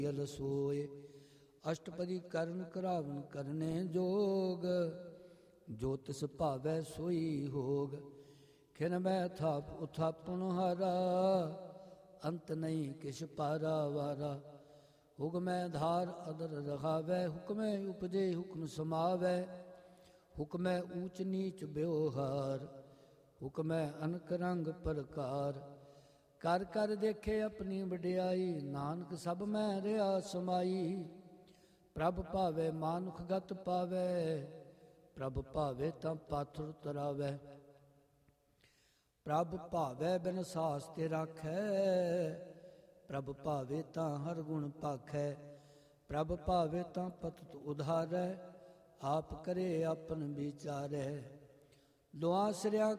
ਅਲ ਸੋਏ। ਅਸ਼ਟਪਦੀ ਕਰਨ ਕਰਾਵਨ ਕਰਨੇ ਜੋਗ, ਜੋ ਤਿਸ ਭਾਵੈ ਸੋਈ ਹੋਗ। ਖਿਨ ਮੈਂ ਥਾਪ ਉਥਾਪਨ ਹਾਰਾ, ਅੰਤ ਨਹੀਂ ਕਿਛ ਪਾਰਾ ਵਾਰਾ। ਹੁਕਮੈ ਧਾਰ ਅਦਰ ਰਖਾਵੈ, ਹੁਕਮੈ ਉਪਜੇ ਹੁਕਮ ਸਮਾਵੈ। ਹੁਕਮੈ ਊਚ ਨੀਚ ਬਿਵਹਾਰ, ਹੁਕਮੈ ਅਨਕ ਰੰਗ ਪ੍ਰਕਾਰ। ਕਰ ਕਰ ਦੇਖੇ ਆਪਣੀ ਵਡਿਆਈ, ਨਾਨਕ ਸਭ ਮੈਂ ਰਿਹਾ ਸਮਾਈ। ਪ੍ਰਭ ਭਾਵੈ ਮਾਨੁਖ ਗਤ ਪਾਵੈ, ਪ੍ਰਭ ਭਾਵੇ ਤਾਂ ਪਾਥਰ ਤਰਾਵੈ। ਪ੍ਰਭ ਭਾਵੈ ਬਿਨ ਸਾਸ ਤੇ ਰਾਖੈ, ਪ੍ਰਭ ਭਾਵੇ ਤਾਂ ਹਰ ਗੁਣ ਭਾਖੈ। ਪ੍ਰਭ ਭਾਵੇ ਤਾਂ ਪਤਿਤ ਉਧਾਰੈ, ਆਪ ਕਰੇ ਆਪਨ ਵਿਚਾਰੈ। ਦੁਆ ਸਿਰਿਆ